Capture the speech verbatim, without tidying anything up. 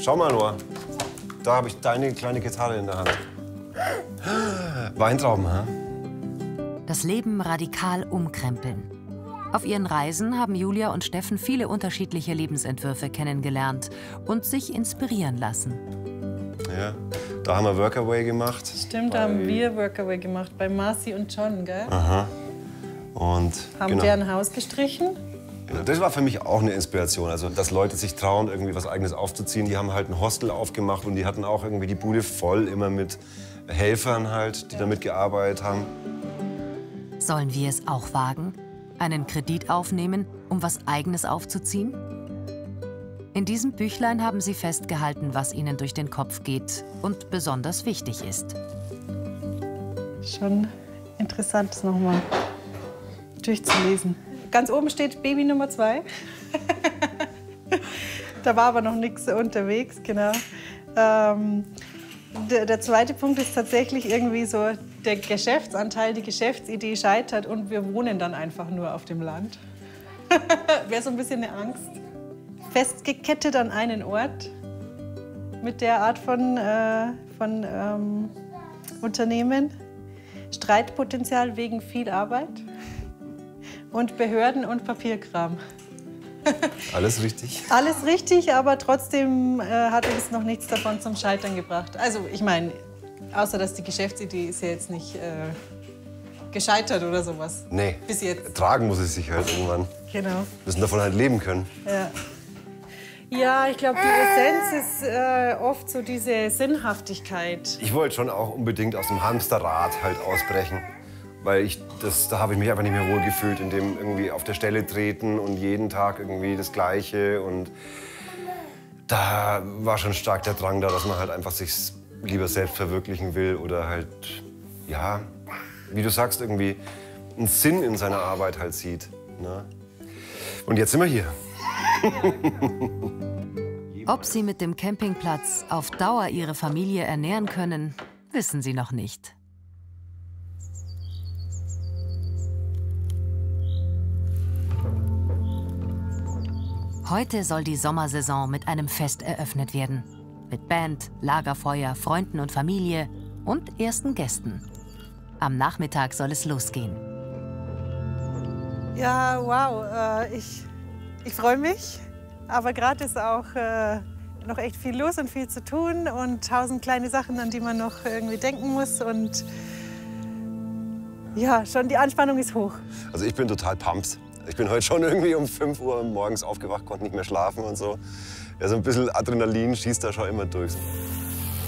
Schau mal nur. Da habe ich deine kleine Gitarre in der Hand. Weintrauben, hä? Das Leben radikal umkrempeln. Auf ihren Reisen haben Julia und Steffen viele unterschiedliche Lebensentwürfe kennengelernt und sich inspirieren lassen. Ja, da haben wir Workaway gemacht. Stimmt, da haben wir Workaway gemacht, bei Marci und John, gell? Aha. Und haben genau. deren Haus gestrichen. Ja, das war für mich auch eine Inspiration, also dass Leute sich trauen, irgendwie was Eigenes aufzuziehen. Die haben halt ein Hostel aufgemacht und die hatten auch irgendwie die Bude voll, immer mit Helfern halt, die damit gearbeitet haben. Sollen wir es auch wagen? Einen Kredit aufnehmen, um was Eigenes aufzuziehen? In diesem Büchlein haben sie festgehalten, was ihnen durch den Kopf geht und besonders wichtig ist. Schon interessant, das nochmal durchzulesen. Ganz oben steht Baby Nummer zwei. Da war aber noch nichts unterwegs, genau. Ähm, der, der zweite Punkt ist tatsächlich irgendwie so, der Geschäftsanteil, die Geschäftsidee scheitert und wir wohnen dann einfach nur auf dem Land. Wäre so ein bisschen eine Angst. Festgekettet an einen Ort mit der Art von, äh, von ähm, Unternehmen. Streitpotenzial wegen viel Arbeit. Und Behörden und Papierkram. Alles richtig? Alles richtig, aber trotzdem äh, hat uns noch nichts davon zum Scheitern gebracht. Also ich meine, außer dass die Geschäftsidee ist ja jetzt nicht äh, gescheitert oder sowas. Nee, bis jetzt. Tragen muss es sich halt irgendwann. Genau. Müssen davon halt leben können. Ja, ja ich glaube, die Essenz ist äh, oft so diese Sinnhaftigkeit. Ich wollte schon auch unbedingt aus dem Hamsterrad halt ausbrechen. Weil ich, das, da habe ich mich einfach nicht mehr wohl gefühlt, in dem irgendwie auf der Stelle treten und jeden Tag irgendwie das Gleiche. Und da war schon stark der Drang da, dass man halt einfach sich lieber selbst verwirklichen will oder halt, ja, wie du sagst, irgendwie einen Sinn in seiner Arbeit halt sieht. Ne? Und jetzt sind wir hier. Ob sie mit dem Campingplatz auf Dauer ihre Familie ernähren können, wissen sie noch nicht. Heute soll die Sommersaison mit einem Fest eröffnet werden. Mit Band, Lagerfeuer, Freunden und Familie und ersten Gästen. Am Nachmittag soll es losgehen. Ja, wow, äh, ich, ich freue mich. Aber gerade ist auch äh, noch echt viel los und viel zu tun und tausend kleine Sachen, an die man noch irgendwie denken muss. Und ja, schon die Anspannung ist hoch. Also ich bin total pumped. Ich bin heute schon irgendwie um fünf Uhr morgens aufgewacht, konnte nicht mehr schlafen und so. Ja, so ein bisschen Adrenalin schießt da schon immer durch.